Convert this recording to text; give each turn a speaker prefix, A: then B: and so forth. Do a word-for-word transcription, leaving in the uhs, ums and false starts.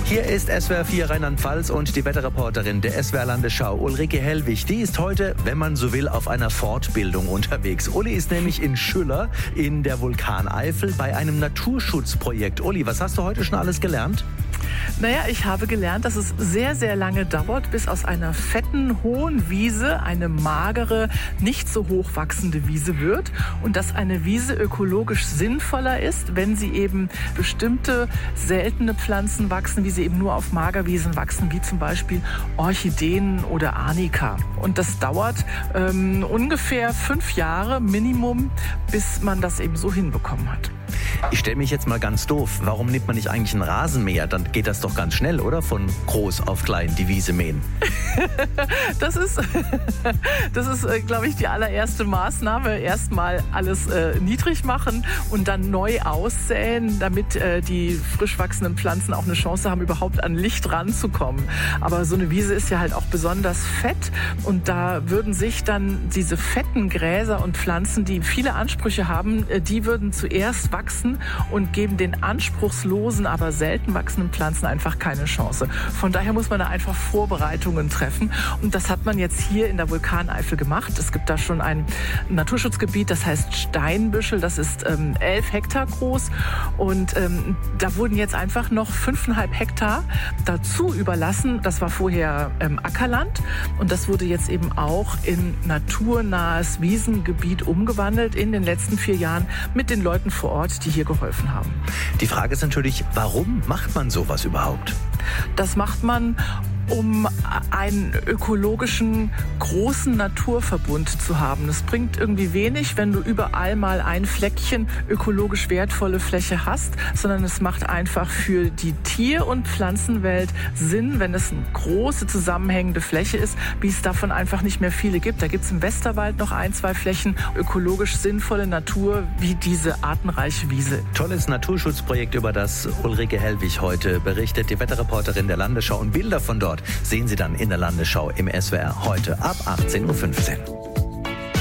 A: Hier ist S W R vier Rheinland-Pfalz und die Wetterreporterin der S W R Landesschau, Ulrike Hellwig. Die ist heute, wenn man so will, auf einer Fortbildung unterwegs. Uli ist nämlich in Schüller in der Vulkaneifel bei einem Naturschutzprojekt. Uli, was hast du heute schon alles gelernt?
B: Naja, ich habe gelernt, dass es sehr, sehr lange dauert, bis aus einer fetten, hohen Wiese eine magere, nicht so hoch wachsende Wiese wird und dass eine Wiese ökologisch sinnvoller ist, wenn sie eben bestimmte seltene Pflanzen wachsen, wie sie eben nur auf Magerwiesen wachsen, wie zum Beispiel Orchideen oder Arnika. Und das dauert ähm, ungefähr fünf Jahre Minimum, bis man das eben so hinbekommen hat.
A: Ich stelle mich jetzt mal ganz doof. Warum nimmt man nicht eigentlich einen Rasenmäher? Dann geht das doch ganz schnell, oder? Von groß auf klein die Wiese mähen.
B: Das ist, das ist, glaube ich, die allererste Maßnahme. Erstmal alles äh, niedrig machen und dann neu aussäen, damit äh, die frisch wachsenden Pflanzen auch eine Chance haben, überhaupt an Licht ranzukommen. Aber so eine Wiese ist ja halt auch besonders fett und da würden sich dann diese fetten Gräser und Pflanzen, die viele Ansprüche haben, äh, die würden zuerst wachsen und geben den anspruchslosen, aber selten wachsenden Pflanzen einfach keine Chance. Von daher muss man da einfach Vorbereitungen treffen. Und das hat man jetzt hier in der Vulkaneifel gemacht. Es gibt da schon ein Naturschutzgebiet, das heißt Steinbüschel. Das ist ähm, elf Hektar groß. Und ähm, da wurden jetzt einfach noch fünfeinhalb Hektar dazu überlassen. Das war vorher ähm, Ackerland. Und das wurde jetzt eben auch in naturnahes Wiesengebiet umgewandelt in den letzten vier Jahren mit den Leuten vor Ort, die hier geholfen haben.
A: Die Frage ist natürlich, warum macht man sowas überhaupt?
B: Das macht man, um einen ökologischen, großen Naturverbund zu haben. Es bringt irgendwie wenig, wenn du überall mal ein Fleckchen ökologisch wertvolle Fläche hast, sondern es macht einfach für die Tier- und Pflanzenwelt Sinn, wenn es eine große zusammenhängende Fläche ist, wie es davon einfach nicht mehr viele gibt. Da gibt es im Westerwald noch ein, zwei Flächen ökologisch sinnvolle Natur, wie diese artenreiche Wiese.
A: Tolles Naturschutzprojekt, über das Ulrike Hellwig heute berichtet, die Wetterreporterin der Landesschau. Und Bilder von dort sehen Sie dann in der Landesschau im S W R heute ab achtzehn Uhr fünfzehn.